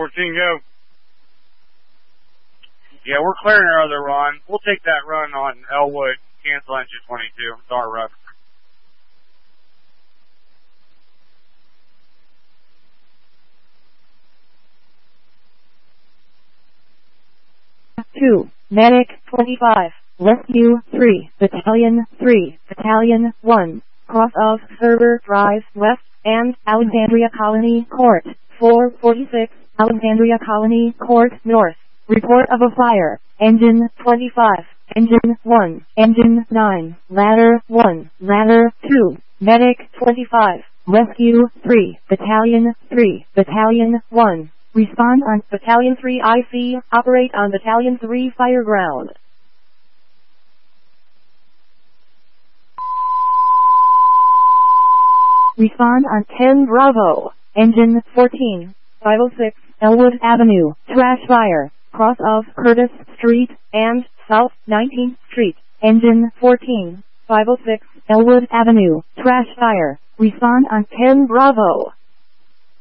14, go. Yeah, we're clearing our other run. We'll take that run on Elwood. Cancel engine 22. Sorry, Russ. Two, Medic 25, Rescue 3, Battalion 3, Battalion 1, cross of Server Drive West and Alexandria Colony Court, 446, Alexandria Colony Court North. Report of a fire. Engine 25, Engine 1, Engine 9, Ladder 1, Ladder 2, Medic 25, Rescue 3, Battalion 3, Battalion 1. Respond on Battalion 3 IC, operate on Battalion 3 fire ground. Respond on 10 Bravo, Engine 14, 506, Elwood Avenue, trash fire, cross of Curtis Street and South 19th Street, Engine 14, 506, Elwood Avenue, trash fire. Respond on 10 Bravo.